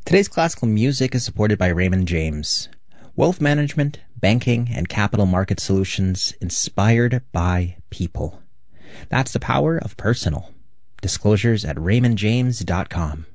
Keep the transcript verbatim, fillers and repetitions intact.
Today's classical music is supported by Raymond James. Wealth management, banking, and capital market solutions inspired by people. That's the power of personal. Disclosures at raymond james dot com.